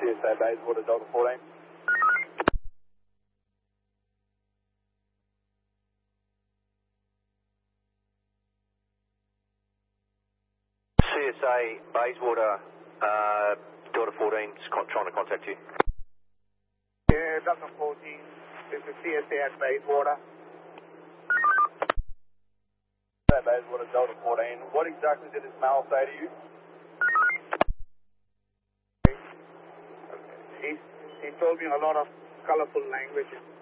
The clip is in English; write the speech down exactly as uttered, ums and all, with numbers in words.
C S A Bayswater, Delta fourteen. C S A Bayswater, uh, Delta fourteen is con trying to contact you. Yeah, Delta fourteen. This is C S A at Bayswater. Bayswater, Delta fourteen. What exactly did this male say to you? He, he told me a lot of colorful language.